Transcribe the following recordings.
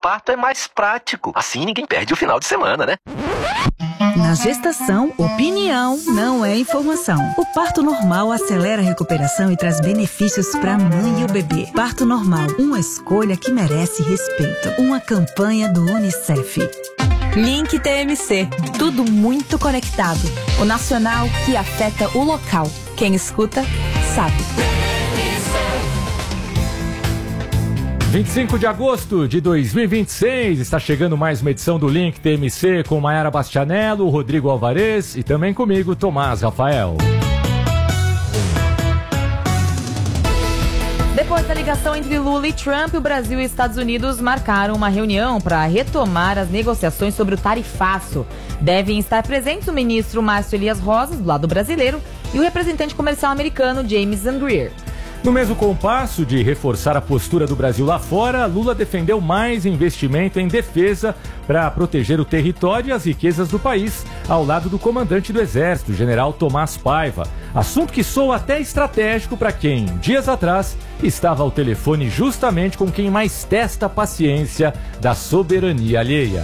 parto é mais prático. Assim ninguém perde o final de semana, né? Na gestação, opinião não é informação. O parto normal acelera a recuperação e traz benefícios para a mãe e o bebê. Parto normal, uma escolha que merece respeito. Uma campanha do UNICEF. Link TMC. Tudo muito conectado. O nacional que afeta o local. Quem escuta, sabe. 25 de agosto de 2026, está chegando mais uma edição do Link TMC com Mayara Bastianello, Rodrigo Alvarez e também comigo, Tomás Rafael. Depois da ligação entre Lula e Trump, o Brasil e os Estados Unidos marcaram uma reunião para retomar as negociações sobre o tarifaço. Devem estar presentes o ministro Márcio Elias Rosas, do lado brasileiro, e o representante comercial americano James Zangrier. No mesmo compasso de reforçar a postura do Brasil lá fora, Lula defendeu mais investimento em defesa para proteger o território e as riquezas do país, ao lado do comandante do Exército, general Tomás Paiva. Assunto que soa até estratégico para quem, dias atrás, estava ao telefone justamente com quem mais testa a paciência da soberania alheia.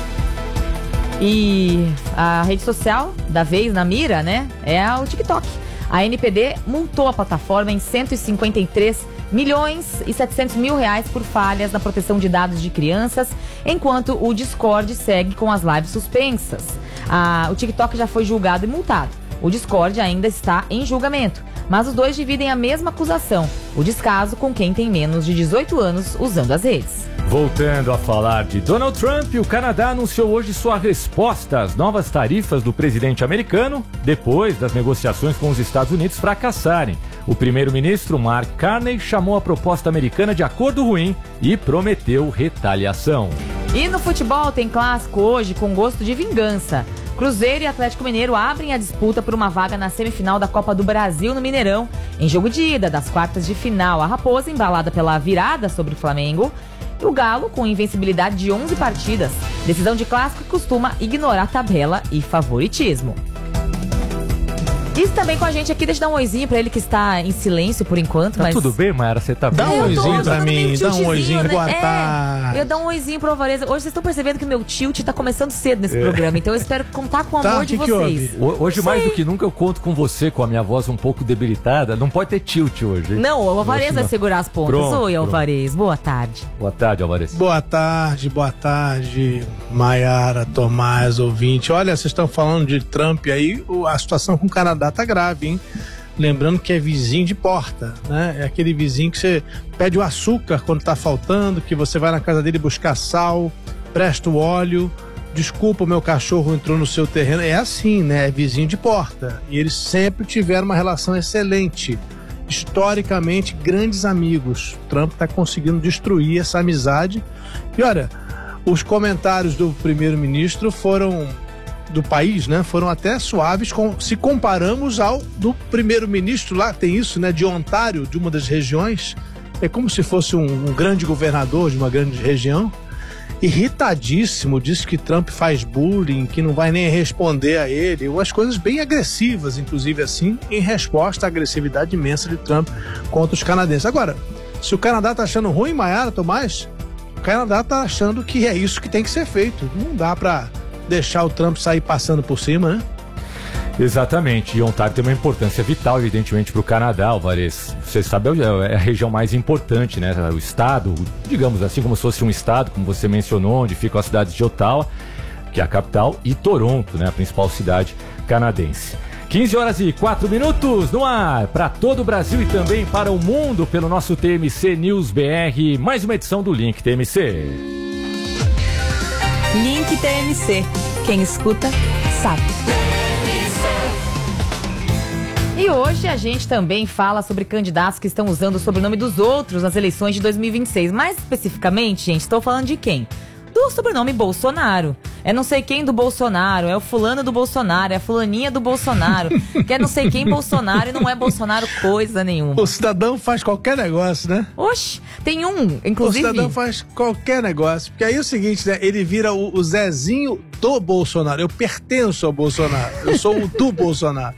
E a rede social da vez na mira, né, é o TikTok. A NPD multou a plataforma em 153 milhões e 700 mil reais por falhas na proteção de dados de crianças, enquanto o Discord segue com as lives suspensas. O TikTok já foi julgado e multado. O Discord ainda está em julgamento, mas os dois dividem a mesma acusação, o descaso com quem tem menos de 18 anos usando as redes. Voltando a falar de Donald Trump, o Canadá anunciou hoje sua resposta às novas tarifas do presidente americano, depois das negociações com os Estados Unidos fracassarem. O primeiro-ministro Mark Carney chamou a proposta americana de acordo ruim e prometeu retaliação. E no futebol tem clássico hoje com gosto de vingança. Cruzeiro e Atlético Mineiro abrem a disputa por uma vaga na semifinal da Copa do Brasil no Mineirão. Em jogo de ida das quartas de final, a Raposa, embalada pela virada sobre o Flamengo, e o Galo com invencibilidade de 11 partidas. Decisão de clássico que costuma ignorar tabela e favoritismo. Isso também com a gente aqui, deixa eu dar um oizinho pra ele que está em silêncio por enquanto. Tá tudo bem, Mayara? Você tá bem? Dá um oizinho pra mim, dá um oizinho, né? boa tarde. Eu dou um oizinho pro Alvarez. Hoje vocês estão percebendo que meu tilt tá começando cedo nesse programa, então eu espero contar com o amor de vocês. Hoje mais do que nunca eu conto com você, com a minha voz um pouco debilitada. Não pode ter tilt hoje, hein? Não, o Alvarez vai segurar as pontas. Oi, Alvarez, boa tarde. Boa tarde, Alvarez. Boa tarde, Mayara, Tomás, ouvinte. Olha, vocês estão falando de Trump aí, a situação com o Canadá tá grave, hein? Lembrando que é vizinho de porta, né? É aquele vizinho que você pede o açúcar quando tá faltando, que você vai na casa dele buscar sal, presta o óleo, desculpa, o meu cachorro entrou no seu terreno. É assim, né? É vizinho de porta. E eles sempre tiveram uma relação excelente. Historicamente, grandes amigos. Trump tá conseguindo destruir essa amizade. E olha, os comentários do primeiro-ministro do país, né, foram até suaves se comparamos ao do primeiro-ministro lá, tem isso, né, de Ontário, de uma das regiões. É como se fosse um grande governador de uma grande região. Irritadíssimo, disse que Trump faz bullying, que não vai nem responder a ele, umas coisas bem agressivas, inclusive assim, em resposta à agressividade imensa de Trump contra os canadenses. Agora, se o Canadá tá achando ruim, Mayara, Tomás, o Canadá tá achando que é isso que tem que ser feito. Não dá pra deixar o Trump sair passando por cima, né? Exatamente, e Ontário tem uma importância vital, evidentemente, para o Canadá, Alvarez. Você sabe, é a região mais importante, né? O estado, digamos assim, como se fosse um estado, como você mencionou, onde ficam as cidades de Ottawa, que é a capital, e Toronto, né? A principal cidade canadense. 15h04 no ar, para todo o Brasil e também para o mundo, pelo nosso TMC News BR, mais uma edição do Link TMC. Link TMC. Quem escuta, sabe. E hoje a gente também fala sobre candidatos que estão usando o sobrenome dos outros nas eleições de 2026. Mais especificamente, gente, estou falando de quem? Do sobrenome Bolsonaro. É não sei quem do Bolsonaro, é o fulano do Bolsonaro, é a fulaninha do Bolsonaro, que é não sei quem Bolsonaro e não é Bolsonaro coisa nenhuma. O cidadão faz qualquer negócio, né? Oxe, tem um, inclusive... O cidadão faz qualquer negócio, porque aí é o seguinte, né? Ele vira o Zezinho do Bolsonaro. Eu pertenço ao Bolsonaro, eu sou o do Bolsonaro.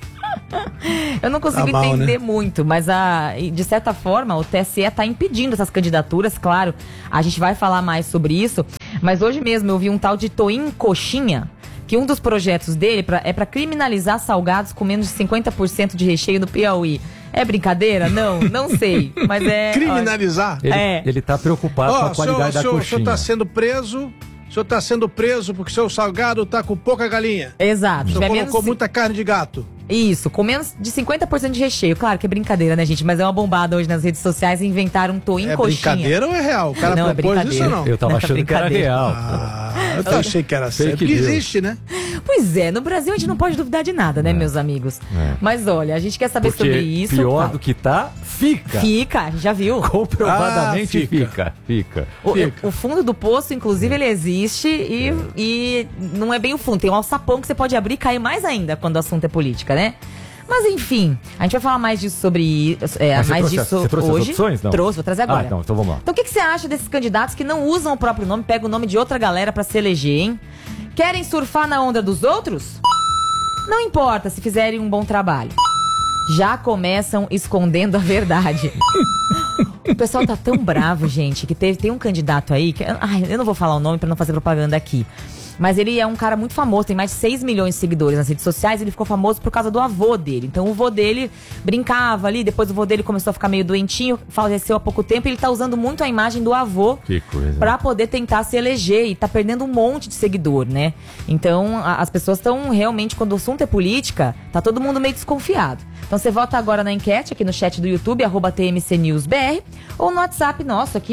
Eu não consigo entender muito, mas de certa forma o TSE está impedindo essas candidaturas, claro. A gente vai falar mais sobre isso, mas hoje mesmo eu vi um tal de Toim Coxinha, que um dos projetos dele é para criminalizar salgados com menos de 50% de recheio no Piauí. É brincadeira? Não sei. Mas é. Criminalizar? Ele tá preocupado com a qualidade da coxinha. O senhor está sendo preso porque seu salgado tá com pouca galinha. Exato. O senhor colocou muita carne de gato. Isso, com menos de 50% de recheio. Claro que é brincadeira, né, gente? Mas é uma bombada hoje nas redes sociais inventaram um Toim Coxinha. É brincadeira ou é real? O cara não, propôs isso ou não? Eu tava achando que era real. Eu achei que era sério. Porque existe, né? Pois é, no Brasil a gente não pode duvidar de nada, né, meus amigos? Mas olha, a gente quer saber sobre isso. Pior do que tá, fica. Fica, já viu? Comprovadamente fica. O fundo do poço, inclusive, ele existe e não é bem o fundo. Tem um alçapão que você pode abrir e cair mais ainda quando o assunto é política, né? Mas enfim, a gente vai falar mais disso sobre você trouxe hoje. As opções, não? Trouxe, vou trazer agora. Então vamos lá. Então o que você acha desses candidatos que não usam o próprio nome, pegam o nome de outra galera pra se eleger, hein? Querem surfar na onda dos outros? Não importa se fizerem um bom trabalho. Já começam escondendo a verdade. O pessoal tá tão bravo, gente, que tem um candidato aí que... eu não vou falar o nome pra não fazer propaganda aqui. Mas ele é um cara muito famoso, tem mais de 6 milhões de seguidores nas redes sociais. Ele ficou famoso por causa do avô dele. Então o avô dele brincava ali, depois o avô dele começou a ficar meio doentinho, faleceu há pouco tempo. E ele tá usando muito a imagem do avô pra poder tentar se eleger. E tá perdendo um monte de seguidor, né? Então as pessoas estão realmente, quando o assunto é política, tá todo mundo meio desconfiado. Então você vota agora na enquete aqui no chat do YouTube, @TMCNewsBR, ou no WhatsApp nosso aqui,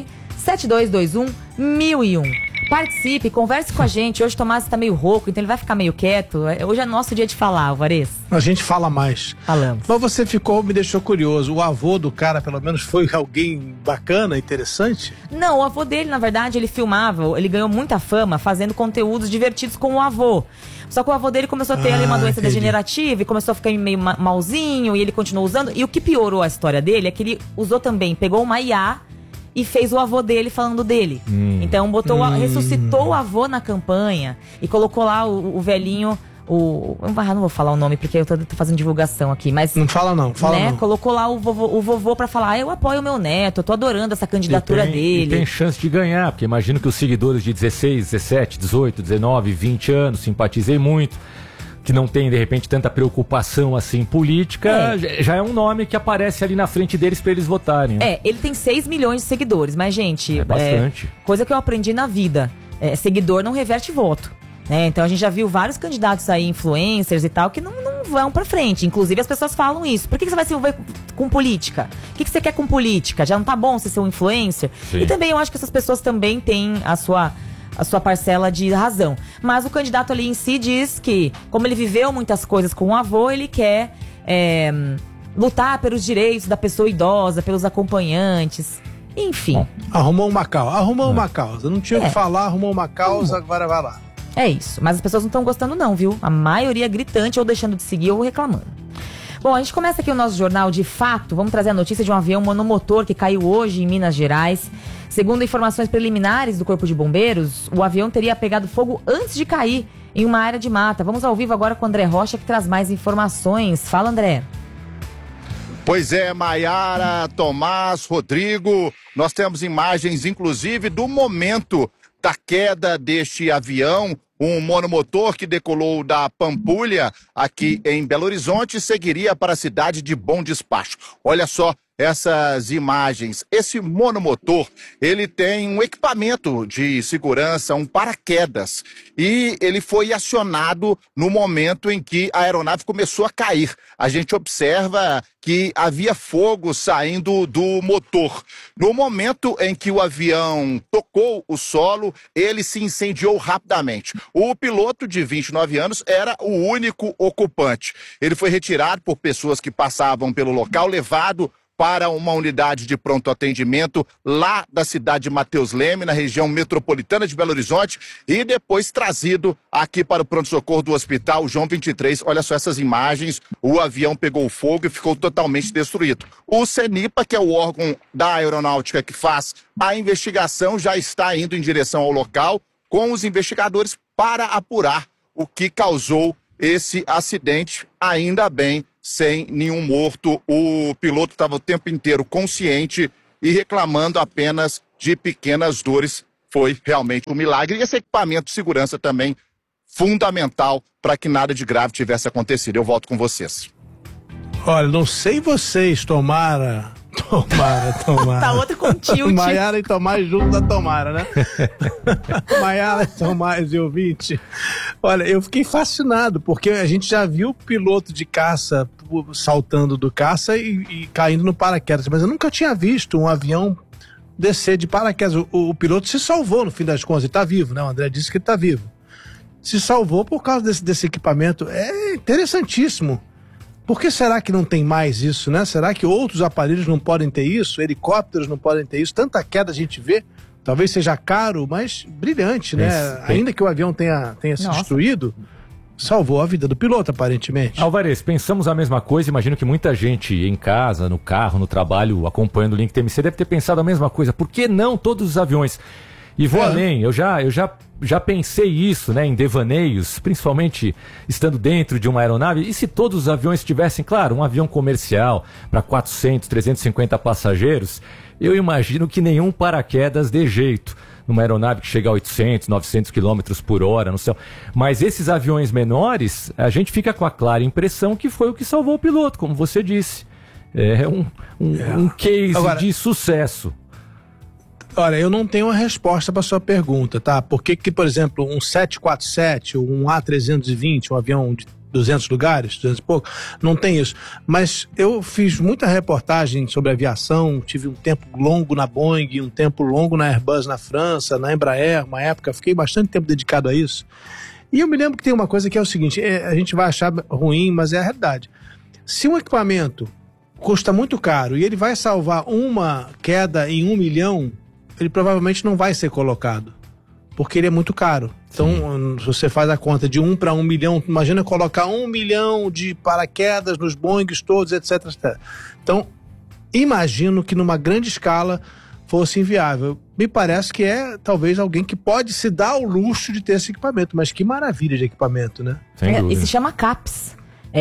97221-1001. Participe, converse com a gente. Hoje o Tomás tá meio rouco, então ele vai ficar meio quieto. Hoje é nosso dia de falar, Alvarez. A gente fala mais. Falamos. Mas você me deixou curioso. O avô do cara, pelo menos, foi alguém bacana, interessante? Não, o avô dele, na verdade, ele filmava, ele ganhou muita fama fazendo conteúdos divertidos com o avô. Só que o avô dele começou a ter ali uma doença degenerativa e começou a ficar meio malzinho e ele continuou usando. E o que piorou a história dele é que ele usou também, pegou uma IA e fez o avô dele falando dele. Então ressuscitou o avô na campanha e colocou lá o velhinho, não vou falar o nome porque eu tô fazendo divulgação aqui, mas... Não fala não. Colocou lá o vovô pra falar, eu apoio o meu neto, eu tô adorando essa candidatura dele. E tem chance de ganhar, porque imagino que os seguidores de 16, 17, 18, 19, 20 anos, simpatizei muito, que não tem, de repente, tanta preocupação assim política, já é um nome que aparece ali na frente deles para eles votarem. Ele tem 6 milhões de seguidores, mas, gente... É bastante. Coisa que eu aprendi na vida, seguidor não reverte voto. Então a gente já viu vários candidatos aí, influencers e tal, que não vão pra frente. Inclusive as pessoas falam isso. Por que você vai se envolver com política? O que você quer com política? Já não tá bom você ser um influencer? Sim. E também eu acho que essas pessoas também têm a sua parcela de razão. Mas o candidato ali em si diz que, como ele viveu muitas coisas com o avô, ele quer lutar pelos direitos da pessoa idosa, pelos acompanhantes, enfim. Bom, arrumou uma causa. Não tinha o que falar, arrumou uma causa, agora vai lá. É isso, mas as pessoas não estão gostando não, viu? A maioria gritante, ou deixando de seguir, ou reclamando. Bom, a gente começa aqui o nosso jornal de fato. Vamos trazer a notícia de um avião monomotor que caiu hoje em Minas Gerais. Segundo informações preliminares do Corpo de Bombeiros, o avião teria pegado fogo antes de cair em uma área de mata. Vamos ao vivo agora com o André Rocha, que traz mais informações. Fala, André. Pois é, Maiara, Tomás, Rodrigo, nós temos imagens, inclusive, do momento da queda deste avião, um monomotor que decolou da Pampulha, aqui em Belo Horizonte, e seguiria para a cidade de Bom Despacho. Olha só essas imagens. Esse monomotor, ele tem um equipamento de segurança, um paraquedas, e ele foi acionado no momento em que a aeronave começou a cair. A gente observa que havia fogo saindo do motor. No momento em que o avião tocou o solo, ele se incendiou rapidamente. O piloto de 29 anos era o único ocupante. Ele foi retirado por pessoas que passavam pelo local, levado para uma unidade de pronto atendimento lá da cidade de Mateus Leme, na região metropolitana de Belo Horizonte, e depois trazido aqui para o pronto-socorro do Hospital João 23. Olha só essas imagens, o avião pegou fogo e ficou totalmente destruído. O CENIPA, que é o órgão da aeronáutica que faz a investigação, já está indo em direção ao local com os investigadores para apurar o que causou esse acidente, ainda bem, sem nenhum morto. O piloto estava o tempo inteiro consciente e reclamando apenas de pequenas dores. Foi realmente um milagre. E esse equipamento de segurança também fundamental para que nada de grave tivesse acontecido. Eu volto com vocês. Olha, não sei vocês, Tomara. Tá outro com tilt. Maiara e Tomás junto da Tomara, né? Maiara e Tomás e ouvinte. Olha, eu fiquei fascinado, porque a gente já viu piloto de caça saltando do caça e caindo no paraquedas, mas eu nunca tinha visto um avião descer de paraquedas. O piloto se salvou, no fim das contas, ele tá vivo, né? O André disse que ele tá vivo. Se salvou por causa desse equipamento. É interessantíssimo. Por que será que não tem mais isso, né? Será que outros aparelhos não podem ter isso? Helicópteros não podem ter isso? Tanta queda a gente vê. Talvez seja caro, mas brilhante, né? Ainda que o avião tenha se destruído, salvou a vida do piloto, aparentemente. Alvarez, pensamos a mesma coisa. Imagino que muita gente em casa, no carro, no trabalho, acompanhando o Link TMC, deve ter pensado a mesma coisa. Por que não todos os aviões? E vou além, eu já pensei isso, né, em devaneios, principalmente estando dentro de uma aeronave. E se todos os aviões tivessem, claro, um avião comercial para 400, 350 passageiros, eu imagino que nenhum paraquedas dê jeito numa aeronave que chega a 800, 900 km por hora no céu. Mas esses aviões menores, a gente fica com a clara impressão que foi o que salvou o piloto, como você disse. É um case agora, de sucesso. Olha, eu não tenho uma resposta para sua pergunta, tá? Por que, por exemplo, um 747, um A320, um avião de 200 lugares, 200 e pouco, não tem isso. Mas eu fiz muita reportagem sobre aviação, tive um tempo longo na Boeing, um tempo longo na Airbus na França, na Embraer, uma época, fiquei bastante tempo dedicado a isso. E eu me lembro que tem uma coisa que é o seguinte, a gente vai achar ruim, mas é a realidade. Se um equipamento custa muito caro e ele vai salvar uma queda em 1 milhão, ele provavelmente não vai ser colocado, porque ele é muito caro. Então, se você faz a conta de 1 para 1 milhão, imagina colocar 1 milhão de paraquedas nos Boeings todos, etc, etc. Então, imagino que numa grande escala fosse inviável. Me parece que é talvez alguém que pode se dar o luxo de ter esse equipamento, mas que maravilha de equipamento, né? E se chama CAPS.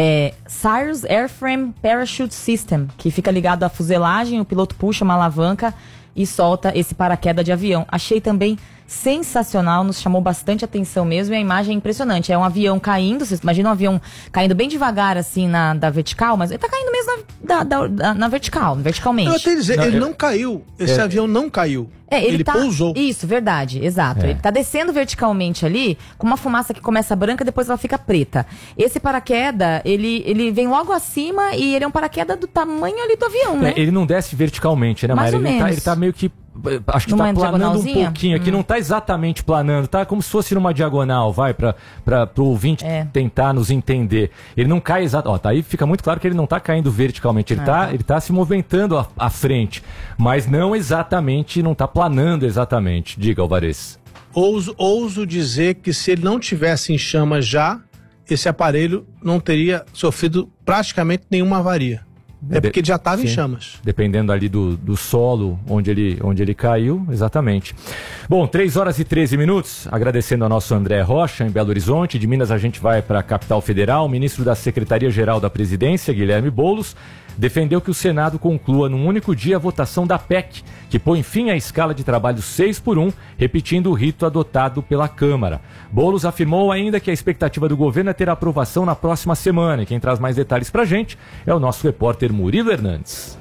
Cirrus Airframe Parachute System, que fica ligado à fuselagem, o piloto puxa uma alavanca e solta esse paraquedas de avião. Achei também sensacional, nos chamou bastante atenção mesmo, e a imagem é impressionante. É um avião caindo, você imagina um avião caindo bem devagar assim da vertical, mas ele tá caindo mesmo na vertical, verticalmente. Eu até dizer, ele não caiu, esse avião não caiu. Ele pousou. Isso, verdade, exato. Ele tá descendo verticalmente ali, com uma fumaça que começa branca, depois ela fica preta. Esse paraquedas, ele vem logo acima e ele é um paraquedas do tamanho ali do avião, né? Ele não desce verticalmente, né, Mayra? Ele tá meio que, acho que tá planando um pouquinho aqui, não tá exatamente planando, tá como se fosse numa diagonal, vai, pro ouvinte tentar nos entender. Ele não cai exatamente, tá aí fica muito claro que ele não tá caindo verticalmente, ele tá se movimentando à frente, mas não exatamente, não tá planando exatamente. Diga, Alvarez. Ouso dizer que se ele não tivesse em chamas já, esse aparelho não teria sofrido praticamente nenhuma avaria. Porque ele já estava em chamas. Dependendo ali do solo onde ele caiu, exatamente. Bom, 3h13, agradecendo ao nosso André Rocha, em Belo Horizonte. De Minas a gente vai para a capital federal. O ministro da Secretaria-Geral da Presidência, Guilherme Boulos, defendeu que o Senado conclua num único dia a votação da PEC, que põe fim à escala de trabalho 6x1, repetindo o rito adotado pela Câmara. Boulos afirmou ainda que a expectativa do governo é ter a aprovação na próxima semana. E quem traz mais detalhes pra gente é o nosso repórter Murilo Hernandes.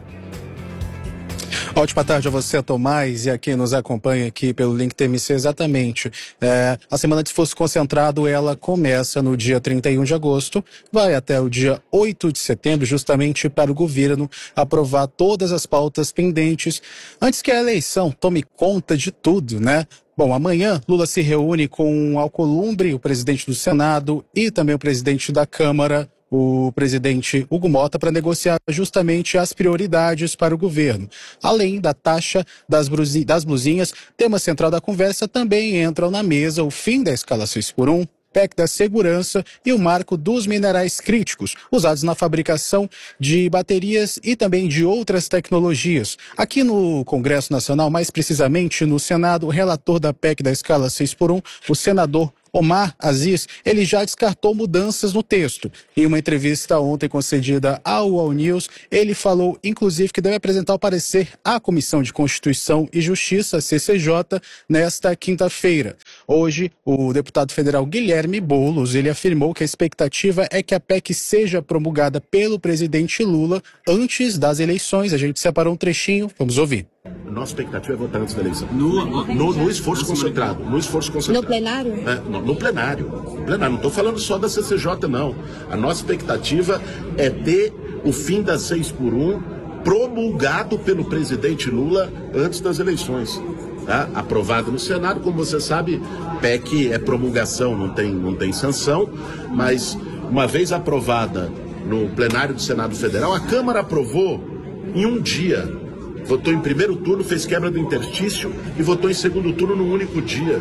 Ótima tarde a você, Tomás, e a quem nos acompanha aqui pelo Link TMC. Exatamente. A Semana de Esforço Concentrado, ela começa no dia 31 de agosto, vai até o dia 8 de setembro, justamente para o governo aprovar todas as pautas pendentes, antes que a eleição tome conta de tudo, né? Bom, amanhã Lula se reúne com Alcolumbre, o presidente do Senado, e também o presidente da Câmara, o presidente Hugo Mota, para negociar justamente as prioridades para o governo. Além da taxa das blusinhas, tema central da conversa, também entram na mesa o fim da escala 6x1, PEC da segurança e o marco dos minerais críticos, usados na fabricação de baterias e também de outras tecnologias. Aqui no Congresso Nacional, mais precisamente no Senado, o relator da PEC da escala 6x1, o senador Omar Aziz, ele já descartou mudanças no texto. Em uma entrevista ontem concedida ao UOL News, ele falou, inclusive, que deve apresentar o parecer à Comissão de Constituição e Justiça, CCJ, nesta quinta-feira. Hoje, o deputado federal Guilherme Boulos, ele afirmou que a expectativa é que a PEC seja promulgada pelo presidente Lula antes das eleições. A gente separou um trechinho, vamos ouvir. Nossa expectativa é votar antes da eleição. No esforço concentrado. No esforço concentrado. No plenário? No plenário. Não estou falando só da CCJ, não. A nossa expectativa é ter o fim das 6x1 promulgado pelo presidente Lula antes das eleições. Tá? Aprovado no Senado, como você sabe, PEC é promulgação, não tem sanção, mas uma vez aprovada no plenário do Senado Federal, a Câmara aprovou em um dia. Votou em primeiro turno, fez quebra do interstício e votou em segundo turno num único dia.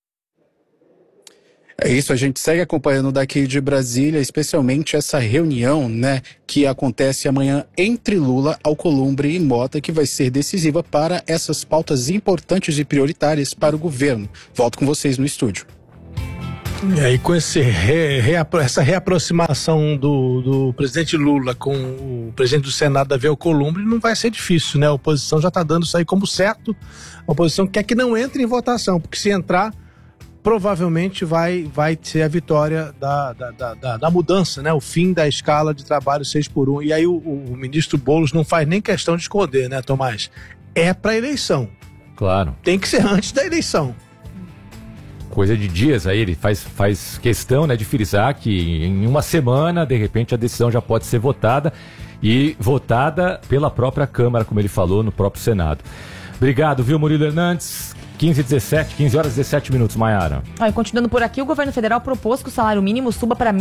É isso, a gente segue acompanhando daqui de Brasília, especialmente essa reunião, né, que acontece amanhã entre Lula, Alcolumbre e Mota, que vai ser decisiva para essas pautas importantes e prioritárias para o governo. Volto com vocês no estúdio. E aí, com essa reaproximação do presidente Lula com o presidente do Senado, Davi Alcolumbre, não vai ser difícil, né? A oposição já está dando isso aí como certo. A oposição quer que não entre em votação, porque se entrar, provavelmente vai ser a vitória da mudança, né? O fim da escala de trabalho 6x1. E aí o ministro Boulos não faz nem questão de esconder, né, Tomás? É para eleição. Claro. Tem que ser antes da eleição. Coisa de dias aí, ele faz questão, né, de frisar que em uma semana, de repente, a decisão já pode ser votada e votada pela própria Câmara, como ele falou, no próprio Senado. Obrigado, viu, Murilo Hernandes? 15 horas e 17 minutos, Maiara. E continuando por aqui, o governo federal propôs que o salário mínimo suba para R$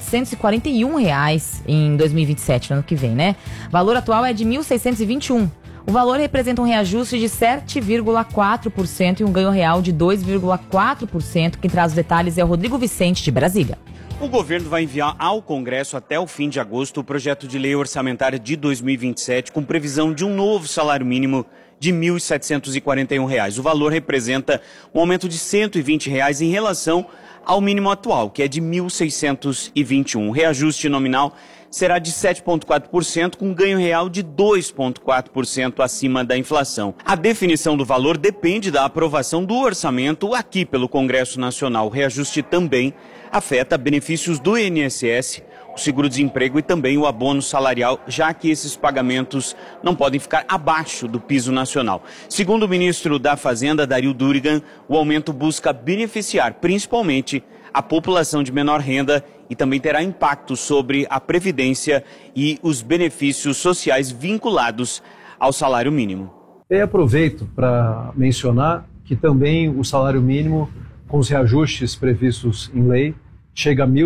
1.741 em 2027, no ano que vem, né? O valor atual é de R$ 1.621. O valor representa um reajuste de 7,4% e um ganho real de 2,4%. Quem traz os detalhes é o Rodrigo Vicente, de Brasília. O governo vai enviar ao Congresso até o fim de agosto o projeto de lei orçamentária de 2027, com previsão de um novo salário mínimo de R$ 1.741. O valor representa um aumento de R$ 120 em relação ao mínimo atual, que é de R$ 1.621. O reajuste nominal será de 7,4%, com ganho real de 2,4% acima da inflação. A definição do valor depende da aprovação do orçamento aqui pelo Congresso Nacional. O reajuste também afeta benefícios do INSS, o seguro-desemprego e também o abono salarial, já que esses pagamentos não podem ficar abaixo do piso nacional. Segundo o ministro da Fazenda, Dario Durigan, o aumento busca beneficiar principalmente a população de menor renda e também terá impacto sobre a previdência e os benefícios sociais vinculados ao salário mínimo. E aproveito para mencionar que também o salário mínimo, com os reajustes previstos em lei, chega a R$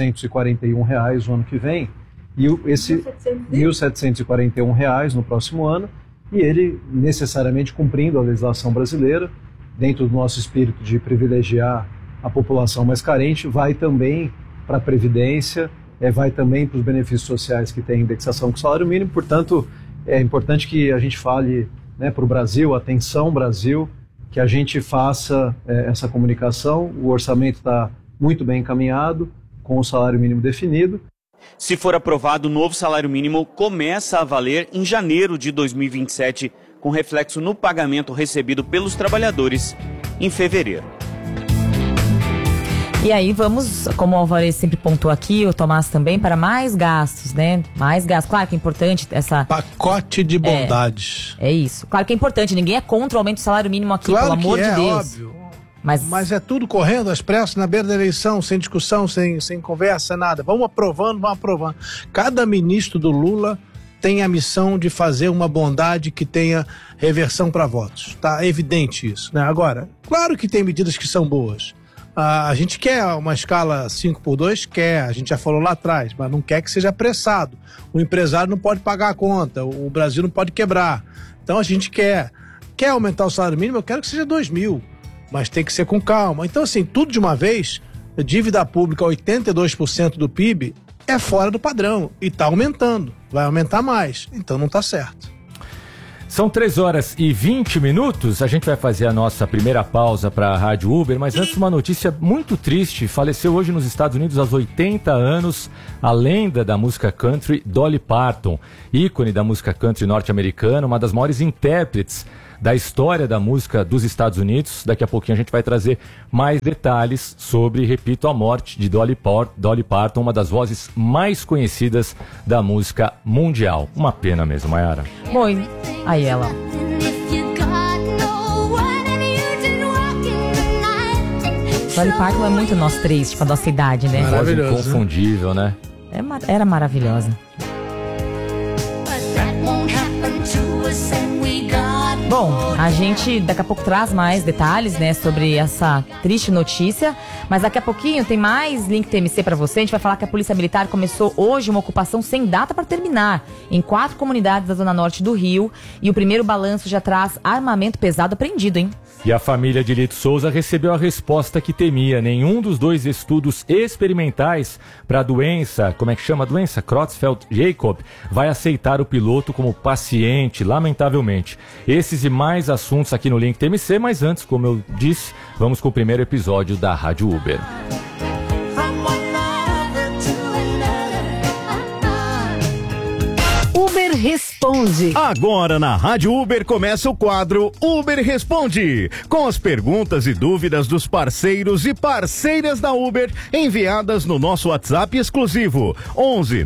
1.741 no ano que vem, e esse R$ 1.741 no próximo ano, e ele necessariamente cumprindo a legislação brasileira, dentro do nosso espírito de privilegiar a população mais carente, vai também para a Previdência, vai também para os benefícios sociais que têm indexação com o salário mínimo. Portanto, é importante que a gente fale, né, para o Brasil, atenção Brasil, que a gente faça essa comunicação. O orçamento está muito bem encaminhado, com o salário mínimo definido. Se for aprovado, o novo salário mínimo começa a valer em janeiro de 2027, com reflexo no pagamento recebido pelos trabalhadores em fevereiro. E aí vamos, como o Alvarez sempre pontuou aqui, o Tomás também, para mais gastos, né? Mais gastos. Claro que é importante essa... Pacote de bondades. É isso. Claro que é importante, ninguém é contra o aumento do salário mínimo aqui, claro, pelo amor de Deus. Óbvio. Mas é tudo correndo, às pressas, na beira da eleição, sem discussão, sem conversa, nada. Vamos aprovando. Cada ministro do Lula tem a missão de fazer uma bondade que tenha reversão para votos. Tá evidente isso, né? Agora, claro que tem medidas que são boas. A gente quer uma escala 5x2? Quer, a gente já falou lá atrás, mas não quer que seja apressado. O empresário não pode pagar a conta, o Brasil não pode quebrar. Então a gente quer aumentar o salário mínimo, eu quero que seja 2.000, mas tem que ser com calma. Então assim, tudo de uma vez, dívida pública 82% do PIB é fora do padrão e está aumentando, vai aumentar mais, então não está certo. São 3h20. A gente vai fazer a nossa primeira pausa para a Rádio Uber, mas antes uma notícia muito triste. Faleceu hoje nos Estados Unidos aos 80 anos a lenda da música country Dolly Parton, ícone da música country norte-americana, uma das maiores intérpretes da história da música dos Estados Unidos. Daqui a pouquinho a gente vai trazer mais detalhes sobre, repito, a morte de Dolly Parton, uma das vozes mais conhecidas da música mundial. Uma pena mesmo, Mayara. Bom, aí ela. Dolly Parton é muito nós três, tipo, a nossa idade, né? Maravilhoso. Inconfundível, né? Era maravilhosa. Bom, a gente daqui a pouco traz mais detalhes, né, sobre essa triste notícia, mas daqui a pouquinho tem mais Link TMC pra você. A gente vai falar que a Polícia Militar começou hoje uma ocupação sem data para terminar em 4 comunidades da Zona Norte do Rio, e o primeiro balanço já traz armamento pesado apreendido, hein? E a família de Lito Souza recebeu a resposta que temia. Nenhum dos 2 estudos experimentais para a doença, como é que chama a doença? Creutzfeldt-Jakob, vai aceitar o piloto como paciente, lamentavelmente. Esses e mais assuntos aqui no Link TMC, mas antes, como eu disse, vamos com o primeiro episódio da Rádio Uber. Uber Responde. Agora na Rádio Uber começa o quadro Uber Responde, com as perguntas e dúvidas dos parceiros e parceiras da Uber enviadas no nosso WhatsApp exclusivo 11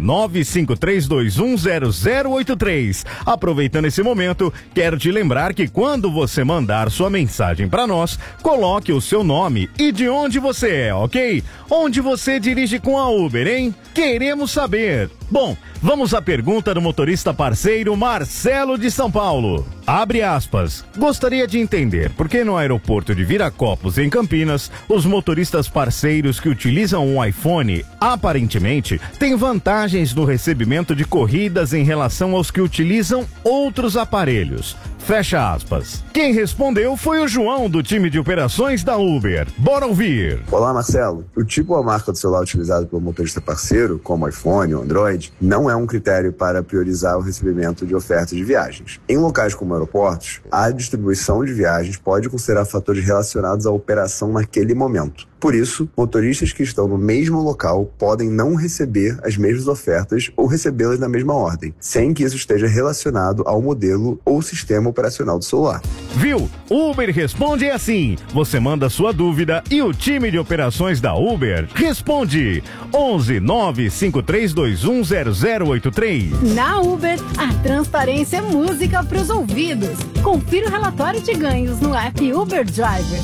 95321 0083. Aproveitando esse momento, quero te lembrar que quando você mandar sua mensagem para nós, coloque o seu nome e de onde você é, ok? Onde você dirige com a Uber, hein? Queremos saber. Bom, vamos à pergunta do motorista parceiro Marcelo de São Paulo. Abre aspas. Gostaria de entender por que no aeroporto de Viracopos, em Campinas, os motoristas parceiros que utilizam um iPhone, aparentemente, têm vantagens no recebimento de corridas em relação aos que utilizam outros aparelhos. Fecha aspas. Quem respondeu foi o João, do time de operações da Uber. Bora ouvir. Olá, Marcelo. O tipo ou a marca do celular utilizado pelo motorista parceiro, como iPhone ou Android, não é um critério para priorizar o recebimento de ofertas de viagens. Em locais como aeroportos, a distribuição de viagens pode considerar fatores relacionados à operação naquele momento. Por isso, motoristas que estão no mesmo local podem não receber as mesmas ofertas ou recebê-las na mesma ordem, sem que isso esteja relacionado ao modelo ou sistema operacional do celular. Viu? Uber Responde é assim. Você manda sua dúvida e o time de operações da Uber responde. 11 95321 0083. Na Uber, a transparência é música para os ouvidos. Confira o relatório de ganhos no app Uber Driver.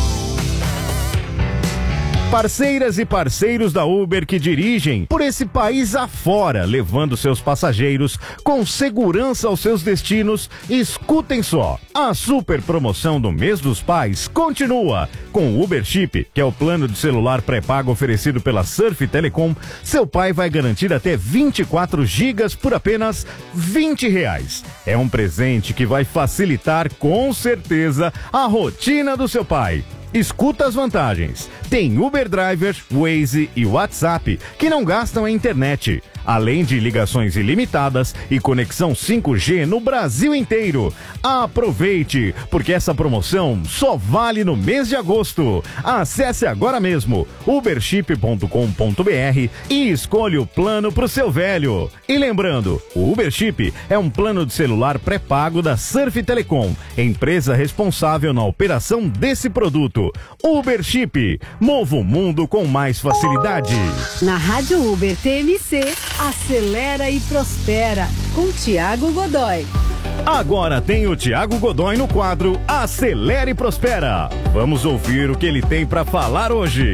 Parceiras e parceiros da Uber que dirigem por esse país afora, levando seus passageiros com segurança aos seus destinos, escutem só. A super promoção do mês dos pais continua. Com o Uber Chip, que é o plano de celular pré-pago oferecido pela Surf Telecom, seu pai vai garantir até 24 gigas por apenas R$20. É um presente que vai facilitar com certeza a rotina do seu pai. Escuta as vantagens. Tem Uber Driver, Waze e WhatsApp que não gastam a internet, além de ligações ilimitadas e conexão 5G no Brasil inteiro. Aproveite, porque essa promoção só vale no mês de agosto. Acesse agora mesmo uberchip.com.br e escolha o plano pro seu velho. E lembrando, o Uber Chip é um plano de celular pré-pago da Surf Telecom, empresa responsável na operação desse produto. Uber Chip, mova o mundo com mais facilidade. Na Rádio Uber TMC, acelera e prospera, com Thiago Godoy. Agora tem o Thiago Godoy no quadro Acelera e Prospera. Vamos ouvir o que ele tem para falar hoje.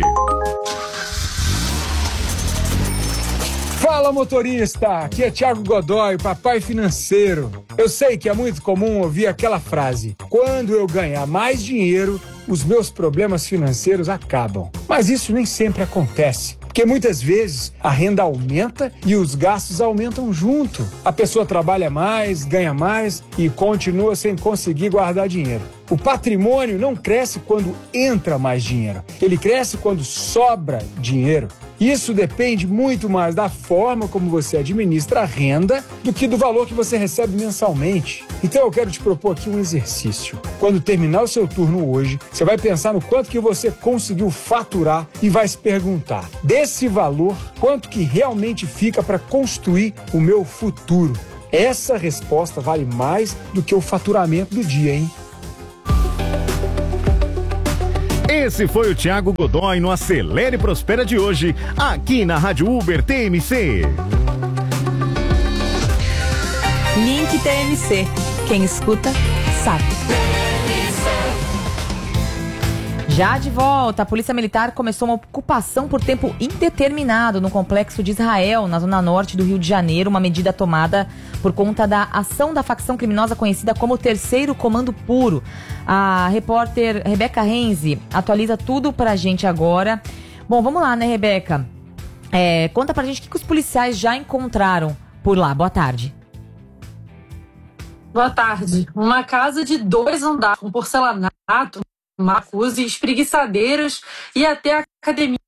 Fala, motorista! Aqui é Thiago Godoy, papai financeiro. Eu sei que é muito comum ouvir aquela frase: quando eu ganhar mais dinheiro, os meus problemas financeiros acabam. Mas isso nem sempre acontece, porque muitas vezes a renda aumenta e os gastos aumentam junto. A pessoa trabalha mais, ganha mais e continua sem conseguir guardar dinheiro. O patrimônio não cresce quando entra mais dinheiro, ele cresce quando sobra dinheiro. Isso depende muito mais da forma como você administra a renda do que do valor que você recebe mensalmente. Então eu quero te propor aqui um exercício. Quando terminar o seu turno hoje, você vai pensar no quanto que você conseguiu faturar e vai se perguntar, desse valor, quanto que realmente fica para construir o meu futuro? Essa resposta vale mais do que o faturamento do dia, hein? Esse foi o Thiago Godoy no Acelere e Prospera de hoje, aqui na Rádio Uber TMC. Link TMC. Quem escuta, sabe. Já de volta, a Polícia Militar começou uma ocupação por tempo indeterminado no complexo de Israel, na zona norte do Rio de Janeiro, uma medida tomada por conta da ação da facção criminosa conhecida como Terceiro Comando Puro. A repórter Rebeca Renzi atualiza tudo pra gente agora. Bom, vamos lá, né, Rebeca? Conta pra gente o que os policiais já encontraram por lá. Boa tarde. Boa tarde. Uma casa de 2 andares com porcelanato, macus e espreguiçadeiras e até a academia.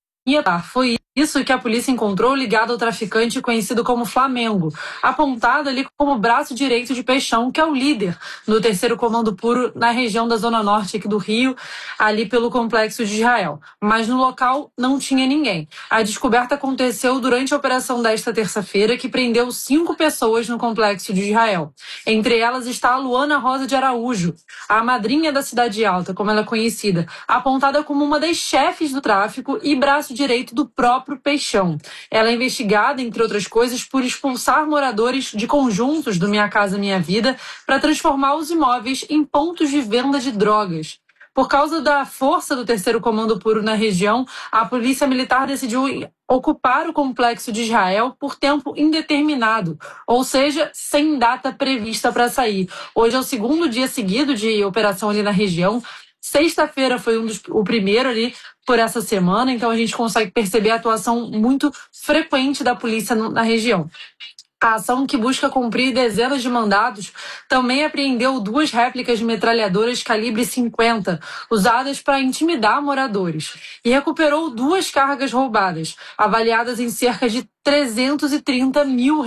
Foi isso que a polícia encontrou ligado ao traficante conhecido como Flamengo, apontado ali como braço direito de Peixão, que é o líder do Terceiro Comando Puro na região da Zona Norte aqui do Rio, ali pelo Complexo de Israel. Mas no local não tinha ninguém. A descoberta aconteceu durante a operação desta terça-feira, que prendeu 5 pessoas no Complexo de Israel. Entre elas está a Luana Rosa de Araújo, a madrinha da Cidade Alta, como ela é conhecida, apontada como uma das chefes do tráfico e braço direito do próprio Peixão. Ela é investigada, entre outras coisas, por expulsar moradores de conjuntos do Minha Casa Minha Vida para transformar os imóveis em pontos de venda de drogas. Por causa da força do Terceiro Comando Puro na região, a Polícia Militar decidiu ocupar o Complexo de Israel por tempo indeterminado, ou seja, sem data prevista para sair. Hoje é o 2º dia seguido de operação ali na região. Sexta-feira foi o primeiro ali por essa semana, então a gente consegue perceber a atuação muito frequente da polícia na região. A ação, que busca cumprir dezenas de mandados, também apreendeu 2 réplicas de metralhadoras calibre 50, usadas para intimidar moradores, e recuperou 2 cargas roubadas, avaliadas em cerca de R$330 mil.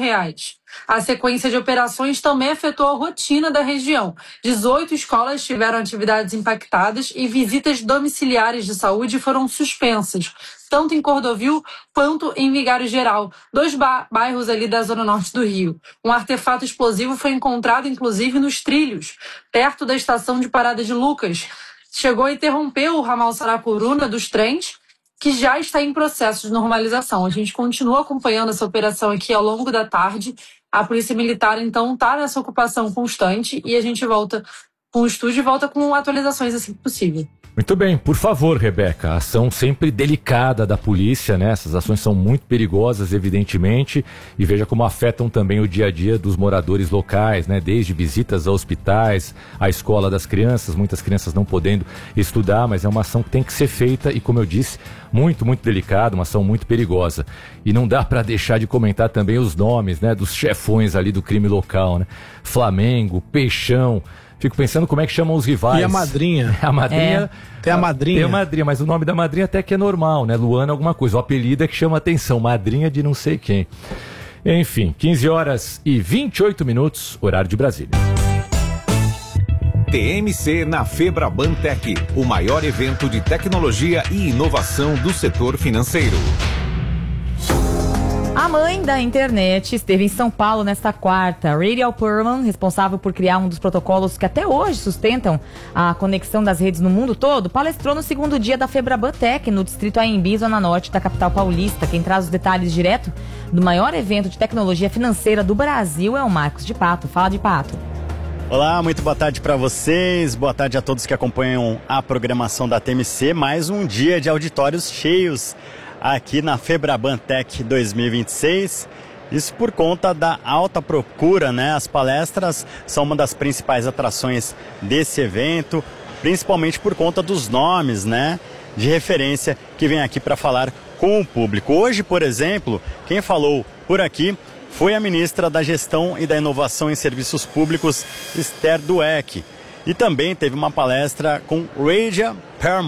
A sequência de operações também afetou a rotina da região. 18 escolas tiveram atividades impactadas e visitas domiciliares de saúde foram suspensas, tanto em Cordovil quanto em Vigário Geral, 2 bairros ali da Zona Norte do Rio. Um artefato explosivo foi encontrado, inclusive, nos trilhos, perto da estação de parada de Lucas. Chegou a interromper o ramal Saracuruna dos trens, que já está em processo de normalização. A gente continua acompanhando essa operação aqui ao longo da tarde. A Polícia Militar, então, está nessa ocupação constante e a gente volta com o estúdio e volta com atualizações assim que possível. Muito bem, por favor, Rebeca, a ação sempre delicada da polícia, né? Essas ações são muito perigosas, evidentemente, e veja como afetam também o dia a dia dos moradores locais, né? Desde visitas a hospitais, a escola das crianças, muitas crianças não podendo estudar, mas é uma ação que tem que ser feita e, como eu disse, muito, muito delicada, uma ação muito perigosa. E não dá para deixar de comentar também os nomes, né? Dos chefões ali do crime local, né? Flamengo, Peixão. Fico pensando como é que chamam os rivais. E a madrinha. A madrinha. Tem a madrinha. Tem a madrinha, mas o nome da madrinha até que é normal, né? Luana alguma coisa. O apelido é que chama atenção. Madrinha de não sei quem. Enfim, 15h28, horário de Brasília. TMC na Febraban Tech, o maior evento de tecnologia e inovação do setor financeiro. A mãe da internet esteve em São Paulo nesta quarta. Radial Perlman, responsável por criar um dos protocolos que até hoje sustentam a conexão das redes no mundo todo, palestrou no 2º dia da Febraban Tech, no distrito AMB, zona norte da capital paulista. Quem traz os detalhes direto do maior evento de tecnologia financeira do Brasil é o Marcos de Pato. Fala, de Pato. Olá, muito boa tarde para vocês, boa tarde a todos que acompanham a programação da TMC. Mais um dia de auditórios cheios aqui na Febraban Tech 2026. Isso por conta da alta procura, né? As palestras são uma das principais atrações desse evento, principalmente por conta dos nomes, né, de referência que vem aqui para falar com o público. Hoje, por exemplo, quem falou por aqui foi a ministra da Gestão e da Inovação em Serviços Públicos, Esther Dweck. E também teve uma palestra com Radial Perlman,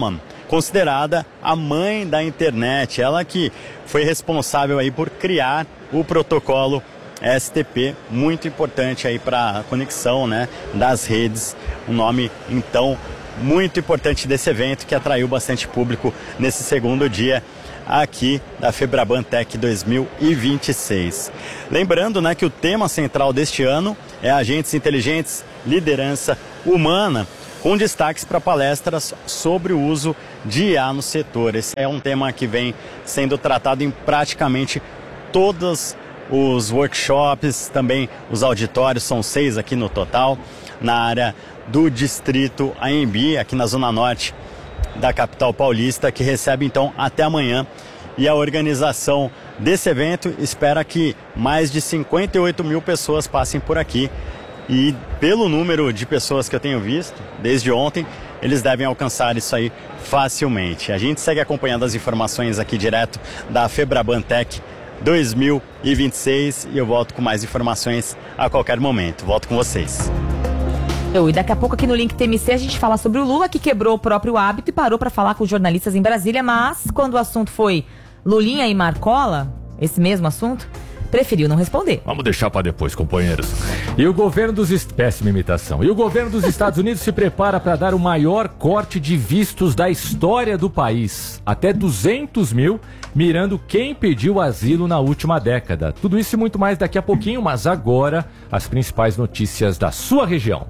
considerada a mãe da internet, ela que foi responsável aí por criar o protocolo STP, muito importante aí para a conexão, né, das redes, um nome então muito importante desse evento que atraiu bastante público nesse segundo dia aqui da Febraban Tech 2026. Lembrando, né, que o tema central deste ano é agentes inteligentes, liderança humana, com destaques para palestras sobre o uso de IA no setor. Esse é um tema que vem sendo tratado em praticamente todos os workshops, também os auditórios, são 6 aqui no total, na área do Distrito AMB, aqui na Zona Norte da capital paulista, que recebe então até amanhã. E a organização desse evento espera que mais de 58 mil pessoas passem por aqui. E pelo número de pessoas que eu tenho visto desde ontem, eles devem alcançar isso aí facilmente. A gente segue acompanhando as informações aqui direto da Febraban Tech 2026 e eu volto com mais informações a qualquer momento. Volto com vocês. E daqui a pouco aqui no Link TMC a gente fala sobre o Lula, que quebrou o próprio hábito e parou para falar com os jornalistas em Brasília, mas quando o assunto foi Lulinha e Marcola, esse mesmo assunto, preferiu não responder. Vamos deixar para depois, companheiros. E o governo péssima imitação. E o governo dos Estados Unidos se prepara para dar o maior corte de vistos da história do país. Até 200 mil, mirando quem pediu asilo na última década. Tudo isso e muito mais daqui a pouquinho, mas agora as principais notícias da sua região.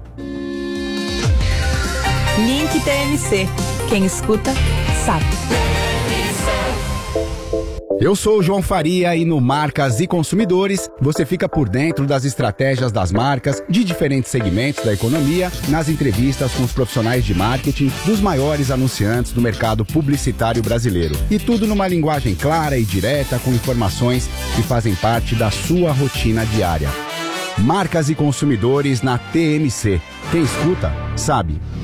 Link TMC. Quem escuta, sabe. Eu sou o João Faria e no Marcas e Consumidores você fica por dentro das estratégias das marcas de diferentes segmentos da economia, nas entrevistas com os profissionais de marketing dos maiores anunciantes do mercado publicitário brasileiro. E tudo numa linguagem clara e direta, com informações que fazem parte da sua rotina diária. Marcas e Consumidores na TMC. Quem escuta, sabe.